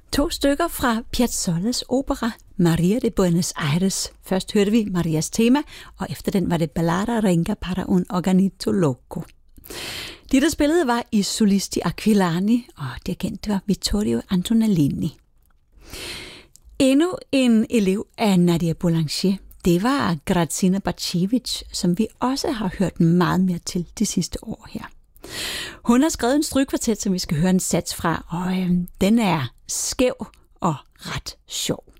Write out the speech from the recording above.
To stykker fra Piazzolas opera Maria de Buenos Aires. Først hørte vi Marias tema, og efter den var det Ballada Ringa para un organito loco. De, der spillede, var i solisti Aquilani, og dirigent var Vittorio Antonellini. Endnu en elev af Nadia Boulanger, det var Grazina Bacevic, som vi også har hørt meget mere til de sidste år her. Hun har skrevet en strygekvartet, som vi skal høre en sats fra, og den er skæv og ret sjov.